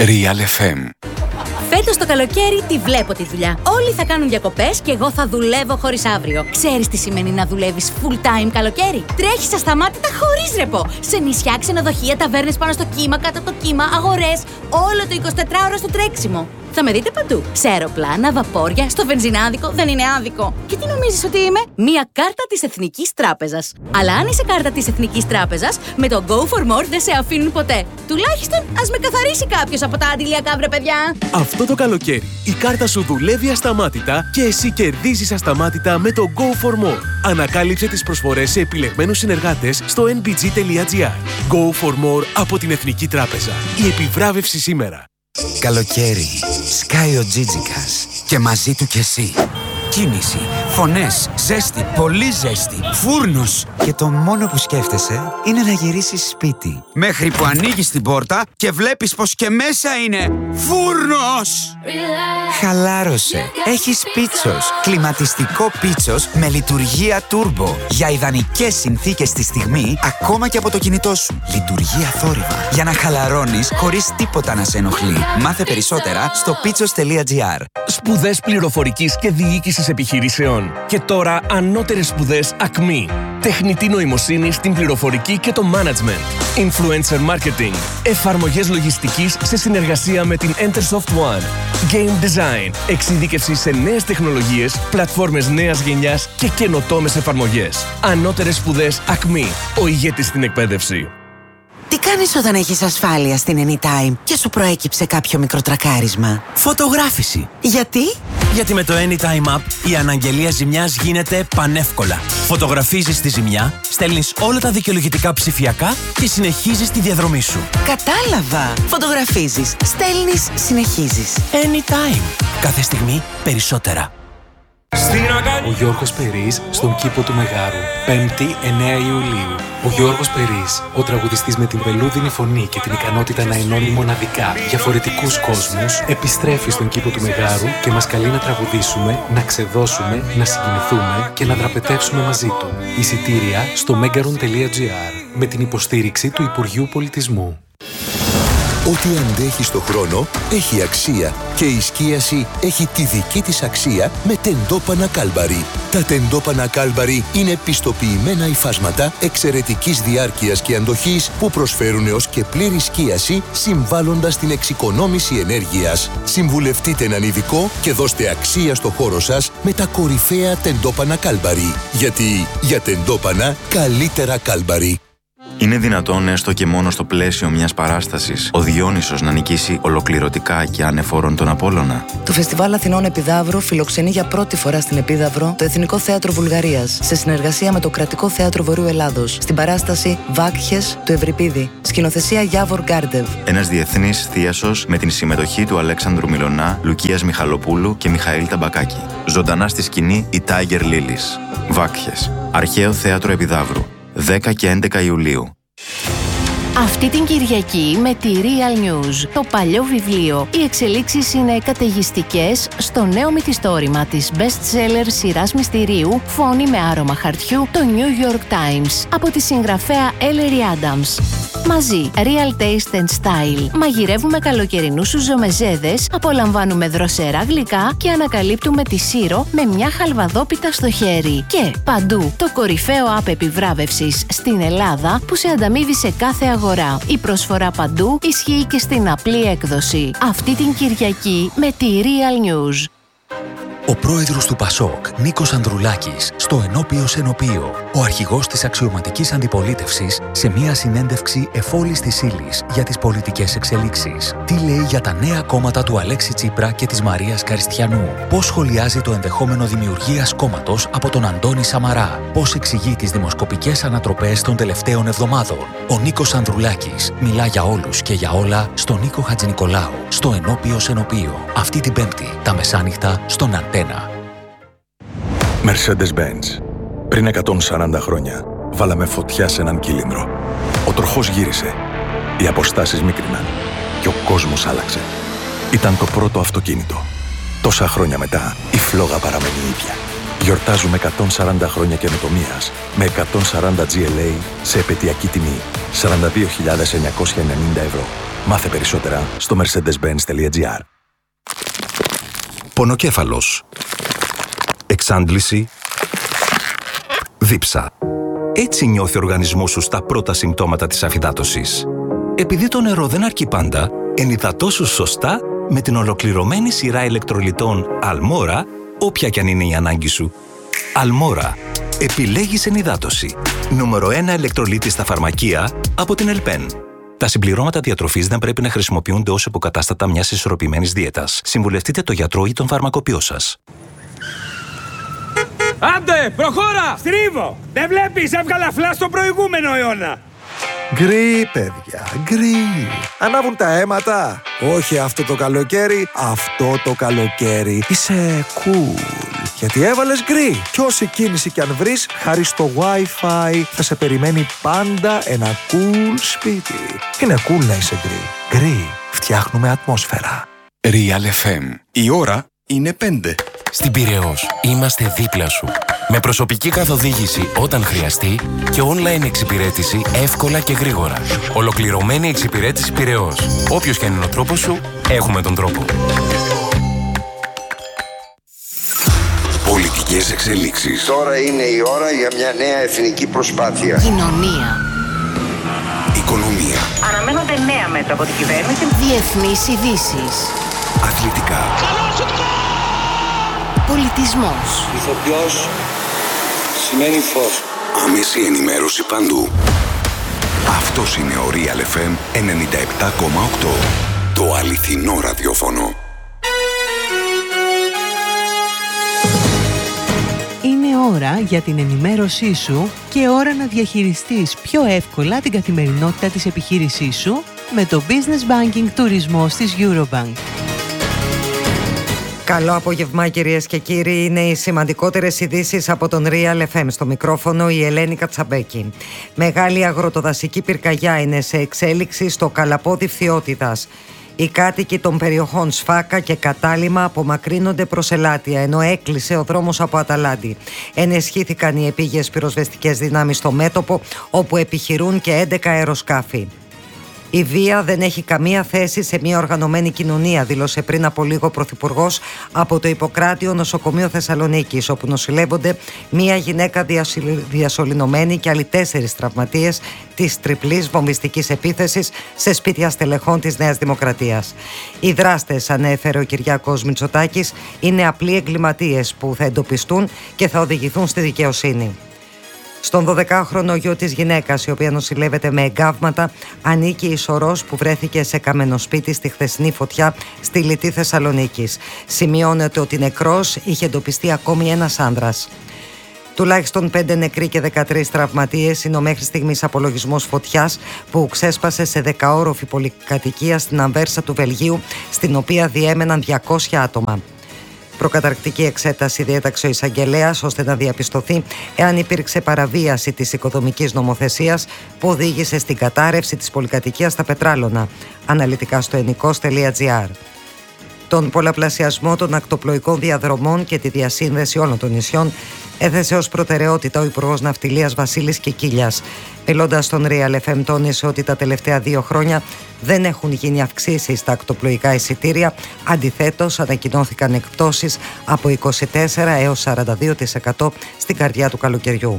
Real FM. Φέτος το καλοκαίρι τη βλέπω τη δουλειά. Όλοι θα κάνουν διακοπές και εγώ θα δουλεύω χωρίς αύριο. Ξέρεις τι σημαίνει να δουλεύεις full time καλοκαίρι? Τρέχεις ασταμάτητα χωρίς ρεπό. Σε νησιά, ξενοδοχεία, ταβέρνες πάνω στο κύμα, κάτω από το κύμα, αγορές. Όλο το 24ωρο στο τρέξιμο. Θα με δείτε παντού. Σε αεροπλάνα, βαπόρια, στο βενζινάδικο. Δεν είναι άδικο. Και τι νομίζεις ότι είμαι? Μία κάρτα της Εθνικής Τράπεζας. Αλλά αν είσαι κάρτα της Εθνικής Τράπεζας, με το Go for More δεν σε αφήνουν ποτέ. Τουλάχιστον ας με καθαρίσει κάποιος από τα αντιλιακά, βρε παιδιά. Αυτό το καλοκαίρι η κάρτα σου δουλεύει ασταμάτητα και εσύ κερδίζεις ασταμάτητα με το Go for More. Ανακάλυψε τις προσφορές σε επιλεγμένους συνεργάτες στο nbg.gr. Go for More από την Εθνική Τράπεζα. Η επιβράβευση σήμερα. Καλοκαίρι. Σκάει ο Τζίτζικας. Και μαζί του κι εσύ. Κίνηση, φωνές, ζέστη, πολύ ζέστη, φούρνος. Και το μόνο που σκέφτεσαι είναι να γυρίσεις σπίτι. Μέχρι που ανοίγεις την πόρτα και βλέπεις πως και μέσα είναι φούρνος. Χαλάρωσε. Έχεις Πίτσος. Κλιματιστικό Πίτσος με λειτουργία turbo. Για ιδανικές συνθήκες στη στιγμή, ακόμα και από το κινητό σου. Λειτουργία θόρυβα. Για να χαλαρώνεις χωρίς τίποτα να σε ενοχλεί. Μάθε περισσότερα στο pitsos.gr. Σπουδές πληροφορικής και διοίκησης επιχειρήσεων. Και τώρα ανώτερες σπουδές ΑΚΜΗ. Τεχνητή νοημοσύνη στην πληροφορική και το management. Influencer marketing. Εφαρμογές λογιστικής σε συνεργασία με την Entersoft One. Game design. Εξειδίκευση σε νέες τεχνολογίες, πλατφόρμες νέας γενιάς και καινοτόμες εφαρμογές. Ανώτερες σπουδές ΑΚΜΗ. Ο ηγέτης στην εκπαίδευση. Τι κάνεις όταν έχεις ασφάλεια στην Anytime και σου προέκυψε κάποιο μικροτρακάρισμα? Φωτογράφηση. Γιατί? Γιατί με το Anytime App η αναγγελία ζημιάς γίνεται πανεύκολα. Φωτογραφίζεις τη ζημιά, στέλνεις όλα τα δικαιολογητικά ψηφιακά και συνεχίζεις τη διαδρομή σου. Κατάλαβα. Φωτογραφίζεις, στέλνεις, συνεχίζεις. Anytime. Κάθε στιγμή περισσότερα. Ο Γιώργος Περής στον κήπο του Μεγάρου, 5η 9 Ιουλίου. Ο Γιώργος Περής, ο τραγουδιστής με την βελούδινη φωνή και την ικανότητα να ενώνει μοναδικά διαφορετικούς κόσμους, επιστρέφει στον κήπο του Μεγάρου και μας καλεί να τραγουδήσουμε, να ξεδώσουμε, να συγκινηθούμε και να δραπετεύσουμε μαζί του. Εισιτήρια στο megaron.gr με την υποστήριξη του Υπουργείου Πολιτισμού. Ό,τι αντέχει στο χρόνο έχει αξία και η σκίαση έχει τη δική της αξία με τεντόπανα Κάλμπαρι. Τα τεντόπανα Κάλμπαρι είναι πιστοποιημένα υφάσματα εξαιρετικής διάρκειας και αντοχής που προσφέρουν έως και πλήρη σκίαση συμβάλλοντας στην εξοικονόμηση ενέργειας. Συμβουλευτείτε έναν ειδικό και δώστε αξία στο χώρο σας με τα κορυφαία τεντόπανα Κάλμπαρι. Γιατί για τεντόπανα καλύτερα Κάλμπαρι. Είναι δυνατόν έστω και μόνο στο πλαίσιο μιας παράστασης ο Διόνυσος να νικήσει ολοκληρωτικά και ανεφόρον τον Απόλλωνα? Το Φεστιβάλ Αθηνών Επιδαύρου φιλοξενεί για πρώτη φορά στην Επίδαυρο το Εθνικό Θέατρο Βουλγαρίας σε συνεργασία με το Κρατικό Θέατρο Βορείου Ελλάδος στην παράσταση Βάκχες του Ευρυπίδη. Σκηνοθεσία Γιάβορ Γκάρντεβ. Ένας διεθνής θίασος με την συμμετοχή του Αλέξανδρου Μιλωνά, Λουκίας Μιχαλοπούλου και Μιχαήλ Ταμπακάκη. Ζωντανά στη σκηνή η Tiger Lilies. Βάκχες. Αρχαίο Θέατρο Επιδαύρου. 10 και 11 Ιουλίου. Αυτή την Κυριακή με τη Real News, το παλιό βιβλίο. Οι εξελίξεις είναι καταιγιστικές στο νέο μυθιστόρημα της best-seller σειράς μυστηρίου «Φόνη με άρωμα χαρτιού», το New York Times, από τη συγγραφέα Ellery Adams. Μαζί, Real Taste and Style. Μαγειρεύουμε καλοκαιρινούς σουζομεζέδες, απολαμβάνουμε δροσερά γλυκά και ανακαλύπτουμε τη Σύρο με μια χαλβαδόπιτα στο χέρι. Και παντού, το κορυφαίο app επιβράβευσης στην Ελλάδα που σε ανταμείβει σε κάθε αγορά. Η προσφορά παντού ισχύει και στην απλή έκδοση. Αυτή την Κυριακή με τη Real News. Ο πρόεδρος του ΠΑΣΟΚ, Νίκος Ανδρουλάκης, στο ενώπιο Σενοπείο. Ο αρχηγός της αξιωματικής αντιπολίτευσης σε μια συνέντευξη εφόλης της ύλης για τις πολιτικές εξελίξεις. Τι λέει για τα νέα κόμματα του Αλέξη Τσίπρα και της Μαρίας Καριστιανού. Πώς σχολιάζει το ενδεχόμενο δημιουργίας κόμματος από τον Αντώνη Σαμαρά. Πώς εξηγεί τις δημοσκοπικές ανατροπές των τελευταίων εβδομάδων. Ο Νίκος Ανδρουλάκης μιλά για όλους και για όλα στον Νίκο Χατζηνικολάου, στο ενώπιο Σενοπείο. Αυτή την Πέμπτη, τα μεσάνυχτα, στον Αντένα. Mercedes-Benz. Πριν 140 χρόνια, βάλαμε φωτιά σε έναν κύλινδρο. Ο τροχός γύρισε. Οι αποστάσεις μίκριναν. Και ο κόσμος άλλαξε. Ήταν το πρώτο αυτοκίνητο. Τόσα χρόνια μετά, η φλόγα παραμένει ίδια. Γιορτάζουμε 140 χρόνια καινοτομίας με 140 GLA σε επαιτειακή τιμή. 42.990 ευρώ. Μάθε περισσότερα στο mercedes-benz.gr. Πονοκέφαλος. Εξάντληση. Δίψα. Έτσι νιώθει ο οργανισμός σου στα πρώτα συμπτώματα της αφυδάτωσης. Επειδή το νερό δεν αρκεί πάντα, ενυδατώσου σωστά με την ολοκληρωμένη σειρά ηλεκτρολιτών Αλμόρα, όποια κι αν είναι η ανάγκη σου. Αλμόρα. Επιλέγεις ενυδάτωση. Νούμερο 1 ηλεκτρολίτη στα φαρμακεία από την Ελπέν. Τα συμπληρώματα διατροφής δεν πρέπει να χρησιμοποιούνται ως υποκατάστατα μιας ισορροπημένης δίαιτας. Συμβουλευτείτε το γιατρό ή τον φαρμακοποιό σας. Άντε, προχώρα! Στρίβω! Δεν βλέπεις, έβγαλα φλα στο προηγούμενο αιώνα! Γκρι, παιδιά, γκρι. Ανάβουν τα αίματα. Όχι αυτό το καλοκαίρι, αυτό το καλοκαίρι. Είσαι cool. Γιατί έβαλες γκρι. Κι όση κίνηση κι αν βρεις, χάρη στο Wi-Fi θα σε περιμένει πάντα ένα cool σπίτι. Είναι cool να είσαι γκρι. Γκρι. Φτιάχνουμε ατμόσφαιρα. Real FM. Η ώρα είναι 5. Στην Πειραιώς είμαστε δίπλα σου. Με προσωπική καθοδήγηση όταν χρειαστεί και online εξυπηρέτηση εύκολα και γρήγορα. Ολοκληρωμένη εξυπηρέτηση Πειραιώς. Όποιος και αν είναι ο τρόπος σου, έχουμε τον τρόπο. Πολιτικές εξελίξεις. Τώρα είναι η ώρα για μια νέα εθνική προσπάθεια. Κοινωνία. Οικονομία. Αναμένονται νέα μέτρα από την κυβέρνηση. Διεθνείς ειδήσεις. Αθλητικά. Πολιτισμός. Ηθοποιός σημαίνει φως. Άμεση ενημέρωση παντού. Αυτός είναι ο Real FM 97,8. Το αληθινό ραδιόφωνο. Είναι ώρα για την ενημέρωσή σου και ώρα να διαχειριστείς πιο εύκολα την καθημερινότητα της επιχείρησής σου με το Business Banking Τουρισμός της Eurobank. Καλό απόγευμα κυρίες και κύριοι, είναι οι σημαντικότερες ειδήσεις από τον Real FM. Στο μικρόφωνο η Ελένη Κατσαμπέκη. Μεγάλη αγροτοδασική πυρκαγιά είναι σε εξέλιξη στο Καλαπόδι Φθιώτιδας. Οι κάτοικοι των περιοχών Σφάκα και Κατάλημα απομακρύνονται προς Ελάτια, ενώ έκλεισε ο δρόμος από Αταλάντη. Ενισχύθηκαν οι επίγειες πυροσβεστικές δυνάμεις στο μέτωπο, όπου επιχειρούν και 11 αεροσκάφη. Η βία δεν έχει καμία θέση σε μια οργανωμένη κοινωνία, δήλωσε πριν από λίγο ο Πρωθυπουργός από το Ιπποκράτιο Νοσοκομείο Θεσσαλονίκης, όπου νοσηλεύονται μια γυναίκα διασωληνωμένη και άλλοι 4 τραυματίες της τριπλής βομβιστικής επίθεσης σε σπίτια στελεχών της Νέας Δημοκρατίας. Οι δράστες, ανέφερε ο Κυριάκος Μητσοτάκης, είναι απλοί εγκληματίες που θα εντοπιστούν και θα οδηγηθούν στη δικαιοσύνη. Στον 12χρονο γιο της γυναίκας, η οποία νοσηλεύεται με εγκάβματα, ανήκει η σωρός που βρέθηκε σε καμένο σπίτι στη χθεσινή φωτιά στη Λιτή Θεσσαλονίκης. Σημειώνεται ότι νεκρός είχε εντοπιστεί ακόμη ένας άνδρας. Τουλάχιστον 5 νεκροί και 13 τραυματίες είναι ο μέχρι στιγμής απολογισμός φωτιάς που ξέσπασε σε 10όροφη πολυκατοικία στην Αμβέρσα του Βελγίου, στην οποία διέμεναν 200 άτομα. Προκαταρκτική εξέταση διέταξε ο εισαγγελέας ώστε να διαπιστωθεί εάν υπήρξε παραβίαση της οικοδομικής νομοθεσίας που οδήγησε στην κατάρρευση της πολυκατοικίας στα Πετράλωνα. Αναλυτικά στο ενικός.gr. Τον πολλαπλασιασμό των ακτοπλοϊκών διαδρομών και τη διασύνδεση όλων των νησιών έθεσε ως προτεραιότητα ο Υπουργός Ναυτιλίας Βασίλης Κικίλιας. Μιλώντας στον Real FM, τόνισε ότι τα τελευταία 2 χρόνια δεν έχουν γίνει αυξήσεις στα ακτοπλοϊκά εισιτήρια. Αντιθέτως, ανακοινώθηκαν εκπτώσεις από 24% έως 42% στην καρδιά του καλοκαιριού.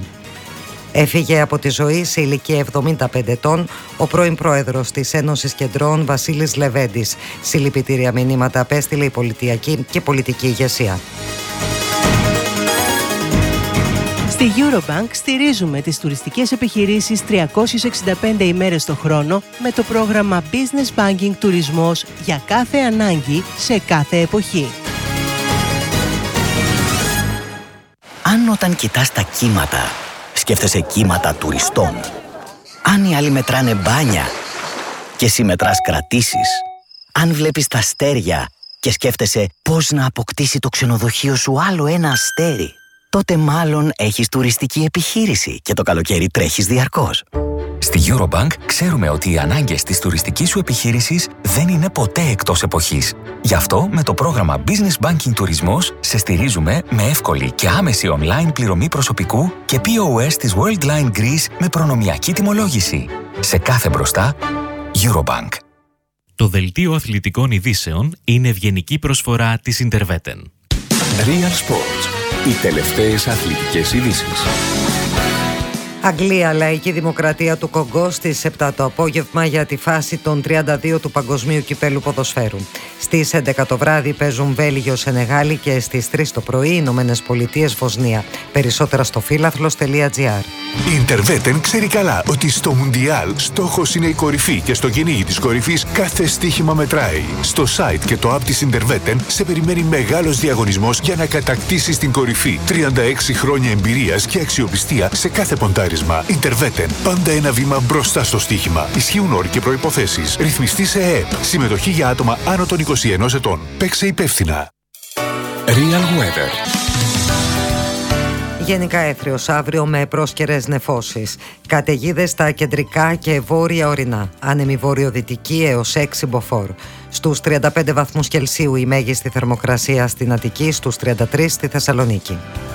Έφυγε από τη ζωή σε ηλικία 75 ετών ο πρώην πρόεδρος της Ένωσης Κεντρών Βασίλης Λεβέντης. Συλληπιτήρια μηνύματα απέστειλε η πολιτιακή και πολιτική ηγεσία. Στη Eurobank στηρίζουμε τις τουριστικές επιχειρήσεις 365 ημέρες το χρόνο με το πρόγραμμα Business Banking Τουρισμός για κάθε ανάγκη σε κάθε εποχή. Αν όταν κοιτάς τα κύματα σκέφτεσαι κύματα τουριστών, αν οι άλλοι μετράνε μπάνια και εσύ μετράς κρατήσεις, αν βλέπεις τα αστέρια και σκέφτεσαι πώς να αποκτήσει το ξενοδοχείο σου άλλο ένα αστέρι, τότε μάλλον έχεις τουριστική επιχείρηση και το καλοκαίρι τρέχεις διαρκώς. Στη Eurobank ξέρουμε ότι οι ανάγκες της τουριστικής σου επιχείρησης δεν είναι ποτέ εκτός εποχής. Γι' αυτό με το πρόγραμμα Business Banking Τουρισμός σε στηρίζουμε με εύκολη και άμεση online πληρωμή προσωπικού και POS της Worldline Greece με προνομιακή τιμολόγηση. Σε κάθε μπροστά, Eurobank. Το δελτίο αθλητικών ειδήσεων είναι ευγενική προσφορά της Interveten. Real Sports. Οι τελευταίες αθλητικές ειδήσεις. Αγγλία, Λαϊκή Δημοκρατία του Κονγκό στις 7 το απόγευμα για τη φάση των 32 του Παγκοσμίου Κυπέλου Ποδοσφαίρου. Στις 11 το βράδυ παίζουν Βέλγιο, Σενεγάλη και στις 3 το πρωί Ηνωμένες Πολιτείες, Βοσνία. Περισσότερα στο φύλαθλος.gr. Η Interveten ξέρει καλά ότι στο Μουντιάλ στόχος είναι η κορυφή και στο κυνήγι της κορυφής κάθε στοίχημα μετράει. Στο site και το app της Interveten σε περιμένει μεγάλος διαγωνισμός για να κατακτήσεις την κορυφή. 36 χρόνια εμπειρίας και αξιοπιστία σε κάθε ποντάρισμα. Interveten. Πάντα ένα βήμα μπροστά στο στοίχημα. Ισχύουν όροι και προϋποθέσεις. Ρυθμιστή σε ΕΕΠ. Συμμετοχή για άτομα άνω των 21 ετών. Παίξε υπεύθυνα. Real Weather. Γενικά έθριος αύριο με πρόσκαιρες νεφώσεις. Καταιγίδες στα κεντρικά και βόρεια ορεινά. Άνεμη βορειοδυτική έως 6 μποφόρ. Στους 35 βαθμούς Κελσίου η μέγιστη θερμοκρασία στην Αττική, στους 33 στη Θεσσαλονίκη.